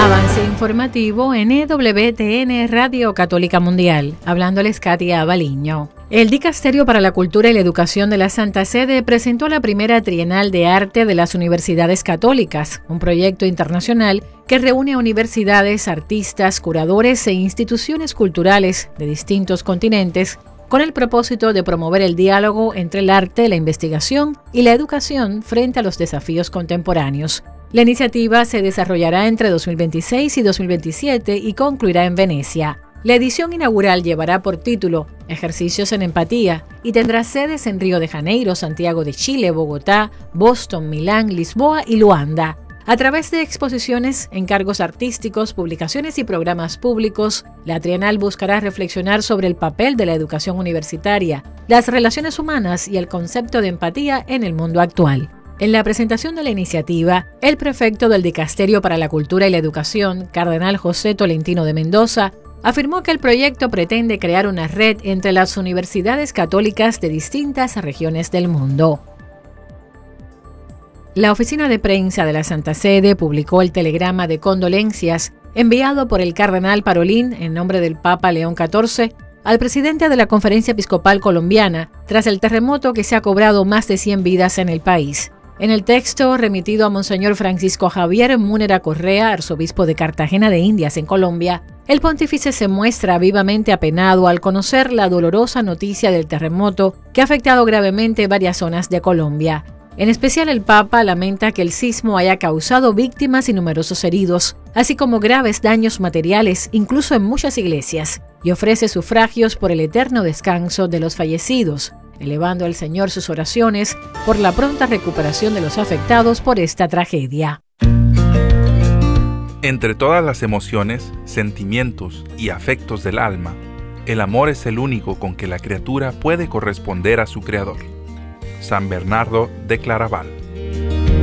Avance informativo en EWTN Radio Católica Mundial. Hablándoles Katia Abaliño. El Dicasterio para la Cultura y la Educación de la Santa Sede presentó la primera Trienal de Arte de las Universidades Católicas, un proyecto internacional que reúne a universidades, artistas, curadores e instituciones culturales de distintos continentes con el propósito de promover el diálogo entre el arte, la investigación y la educación frente a los desafíos contemporáneos. La iniciativa se desarrollará entre 2026 y 2027 y concluirá en Venecia. La edición inaugural llevará por título Ejercicios en Empatía y tendrá sedes en Río de Janeiro, Santiago de Chile, Bogotá, Boston, Milán, Lisboa y Luanda. A través de exposiciones, encargos artísticos, publicaciones y programas públicos, la Trienal buscará reflexionar sobre el papel de la educación universitaria, las relaciones humanas y el concepto de empatía en el mundo actual. En la presentación de la iniciativa, el prefecto del Dicasterio para la Cultura y la Educación, Cardenal José Tolentino de Mendoza, afirmó que el proyecto pretende crear una red entre las universidades católicas de distintas regiones del mundo. La oficina de prensa de la Santa Sede publicó el telegrama de condolencias enviado por el Cardenal Parolin en nombre del Papa León XIV al presidente de la Conferencia Episcopal Colombiana tras el terremoto que se ha cobrado más de 100 vidas en el país. En el texto remitido a Monseñor Francisco Javier Múnera Correa, arzobispo de Cartagena de Indias en Colombia, el pontífice se muestra vivamente apenado al conocer la dolorosa noticia del terremoto que ha afectado gravemente varias zonas de Colombia. En especial el Papa lamenta que el sismo haya causado víctimas y numerosos heridos, así como graves daños materiales, incluso en muchas iglesias, y ofrece sufragios por el eterno descanso de los fallecidos, elevando al Señor sus oraciones por la pronta recuperación de los afectados por esta tragedia. Entre todas las emociones, sentimientos y afectos del alma, el amor es el único con que la criatura puede corresponder a su Creador. San Bernardo de Claraval.